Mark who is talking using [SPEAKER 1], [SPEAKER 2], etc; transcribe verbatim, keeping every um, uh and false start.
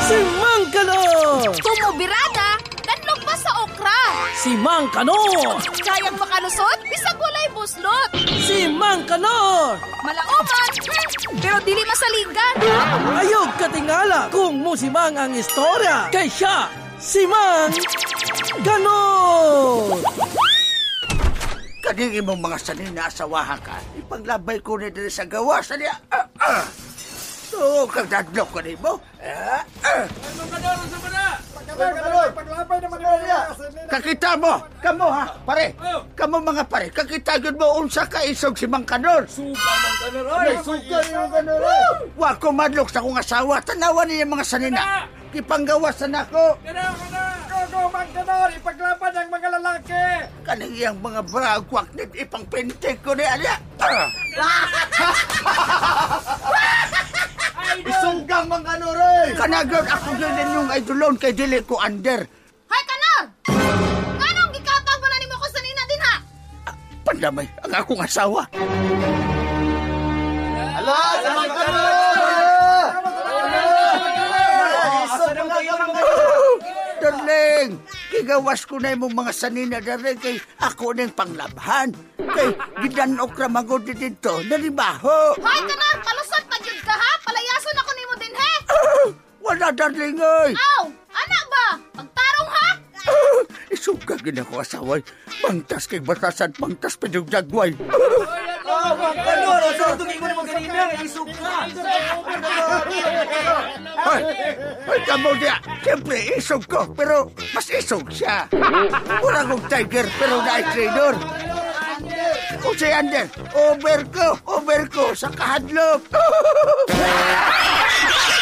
[SPEAKER 1] Si Mang Kanor!
[SPEAKER 2] Tumubirada, danlog pa sa okra.
[SPEAKER 1] Si Mang Kanor!
[SPEAKER 2] Kayang makalusot, bisag walay buslot.
[SPEAKER 1] Si Mang Kanor!
[SPEAKER 2] Malauman, pero dili masaligan.
[SPEAKER 1] Ayog katingala kung musimang ang istorya. Kay siya, si Mang Kanor!
[SPEAKER 3] Kaning imong mga sanin na asawahan ka, ipaglabay ko na din sa gawa sa niya. Ah, ah. So, kang dadlok ko mo. Ah, ah. Kakita mo, kamo ha, pare. Kamo mga pare, kakita yun mo unsa ka isog si Mang Kanor.
[SPEAKER 4] Suga Mang Kanor, ay!
[SPEAKER 3] Suga yung Kanor, ay! Wa ko madlok sa kong asawa, tanawan niya mga sanina. Kipanggawasan ako.
[SPEAKER 4] Kana, kana! Go, Mang Kanor, ipaglaban ang mga lalaki!
[SPEAKER 3] Kaniyang mga bragwak nit ipang pintik ko niya niya. Ah! Isugang Mang Kanor, ay! Kanagod ako din yung idolon kay dili ko under.
[SPEAKER 2] Hay, Kanor! Nganong gikatag mo na nimo ko sa nina din, ha?
[SPEAKER 3] Ah, pandamay, ang akong asawa.
[SPEAKER 4] Hala, sa Mang Kanor!
[SPEAKER 3] Darling, kigawas ko na yung mga sanina darling kay ako nang panglabhan. Kay gidanok ra magod dito, naribaho.
[SPEAKER 2] Hay, Kanor! Kalusot pa jud ka, ha? Palayason ako nimo din, he?
[SPEAKER 3] Ah, wala darling, ay!
[SPEAKER 2] Aw! Anak ba? Pagtarong, ha?
[SPEAKER 3] Ah, isuga gina ko asaway. Pangtas kay batasan, pangtas pedugjagway.
[SPEAKER 4] Oh, Mang Kanor! Sa tungin mo naman ganina, isog ka!
[SPEAKER 3] Ay, ay, kamo dia. Siyempre, isog ko, pero mas isog siya. Wala kong tiger, pero night trainer. O si Ander, over ko, over ko sa kahadlok.